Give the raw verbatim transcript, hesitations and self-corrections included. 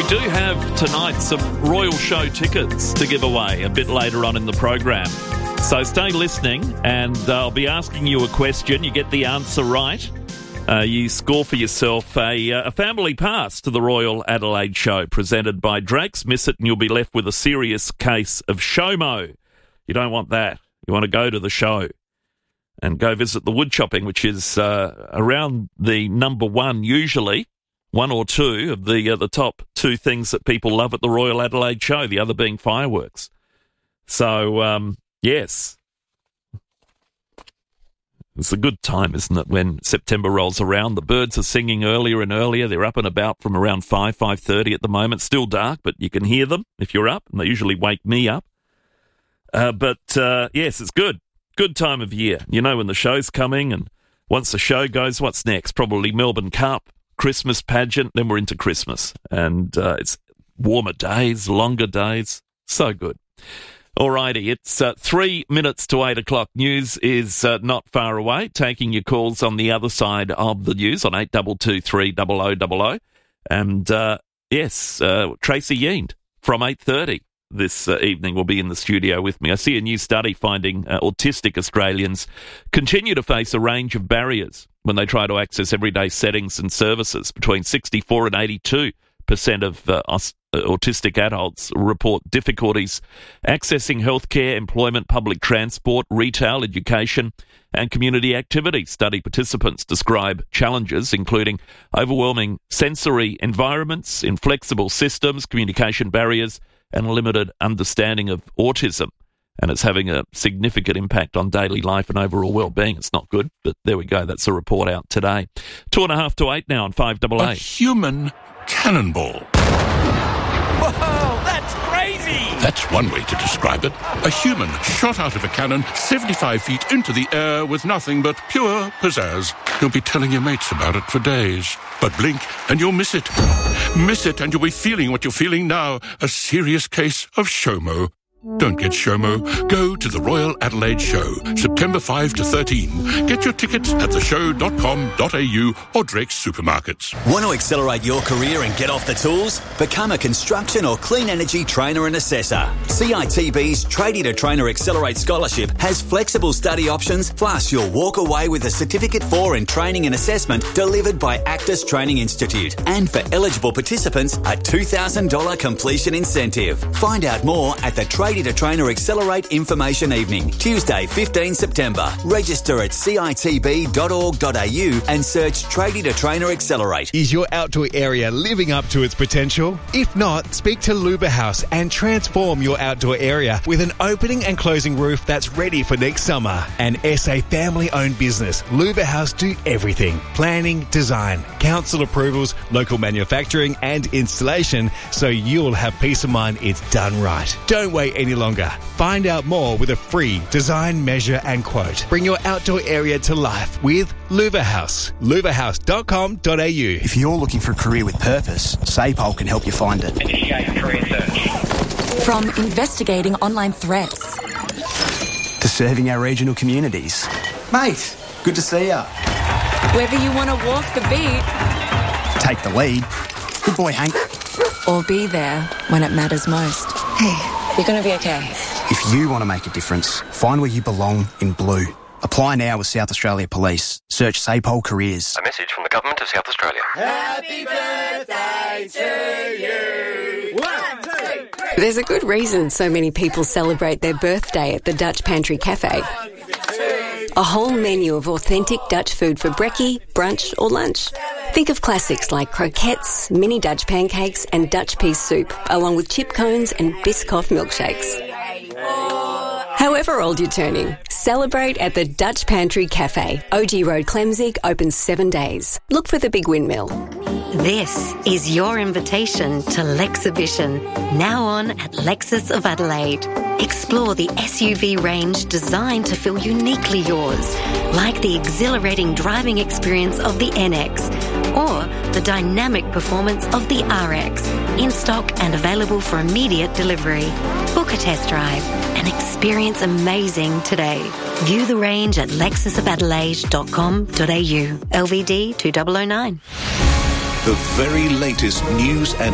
do have tonight some Royal Show tickets to give away a bit later on in the program. So stay listening and I'll be asking you a question. You get the answer right. Uh, you score for yourself a, a family pass to the Royal Adelaide Show presented by Drake's. Miss it and you'll be left with a serious case of SHOMO. You don't want that. You want to go to the show and go visit the wood chopping, which is uh, around the number one usually. One or two of the uh, the top two things that people love at the Royal Adelaide Show, the other being fireworks. So, um, yes, it's a good time, isn't it, when September rolls around. The birds are singing earlier and earlier. They're up and about from around five, five thirty at the moment. Still dark, but you can hear them if you're up, and they usually wake me up. Uh, but, uh, yes, it's good. Good time of year. You know when the show's coming, and once the show goes, what's next? Probably Melbourne Cup. Christmas pageant, then we're into Christmas. And uh, it's warmer days, longer days. So good. Alrighty, it's uh, three minutes to eight o'clock. News is uh, not far away. Taking your calls on the other side of the news on eight two two three double oh double oh. And uh, yes, uh, Tracy Yeend from eight thirty this uh, evening will be in the studio with me. I see a new study finding uh, autistic Australians continue to face a range of barriers when they try to access everyday settings and services. Between sixty-four and eighty-two percent of uh, autistic adults report difficulties accessing healthcare, employment, public transport, retail, education and community activities. Study participants describe challenges including overwhelming sensory environments, inflexible systems, communication barriers and a limited understanding of autism. And it's having a significant impact on daily life and overall well-being. It's not good, but there we go. That's a report out today. Two and a half to eight now on five double eight. A human cannonball. Whoa, that's crazy! That's one way to describe it. A human shot out of a cannon seventy-five feet into the air with nothing but pure pizzazz. You'll be telling your mates about it for days. But blink and you'll miss it. Miss it and you'll be feeling what you're feeling now. A serious case of SHOMO. Don't get SHOMO. Go to the Royal Adelaide Show, September fifth to thirteenth. Get your tickets at the show dot com dot a u or Drake's Supermarkets. Want to accelerate your career and get off the tools? Become a construction or clean energy trainer and assessor. C I T B's Tradie to Trainer Accelerate Scholarship has flexible study options, plus you'll walk away with a Certificate for in Training and Assessment delivered by Actus Training Institute. And for eligible participants, a two thousand dollars completion incentive. Find out more at the Tradie to Trainer Accelerate Information Evening, Tuesday, fifteenth September. Register at c i t b dot org dot a u and search Tradie to Trainer Accelerate. Is your outdoor area living up to its potential? If not, speak to Luba House and transform your outdoor area with an opening and closing roof that's ready for next summer. An S A family-owned business, Luba House do everything. Planning, design, council approvals, local manufacturing and installation, so you'll have peace of mind it's done right. Don't wait any longer. Find out more with a free design, measure and quote. Bring your outdoor area to life with Luva House. luva house dot com dot a u. If you're looking for a career with purpose, SAPOL can help you find it. Initiate career search. From investigating online threats to serving our regional communities. Mate, good to see ya. Whether you want to walk the beat, take the lead. Good boy, Hank. Or be there when it matters most. Hey. You're going to be okay. If you want to make a difference, find where you belong in blue. Apply now with South Australia Police. Search SAPOL Careers. A message from the Government of South Australia. Happy birthday to you. One, two, three. There's a good reason so many people celebrate their birthday at the Dutch Pantry Cafe. A whole menu of authentic Dutch food for brekkie, brunch or lunch. Think of classics like croquettes, mini Dutch pancakes and Dutch pea soup, along with chip cones and Biscoff milkshakes. However old you're turning, celebrate at the Dutch Pantry Cafe. O G Road, Clemzig, open seven days. Look for the big windmill. This is your invitation to Lexhibition, now on at Lexus of Adelaide. Explore the S U V range designed to feel uniquely yours, like the exhilarating driving experience of the N X or the dynamic performance of the R X, in stock and available for immediate delivery. Book a test drive and experience amazing today. View the range at lexus of adelaide dot com dot a u. L V D two thousand nine. The very latest news and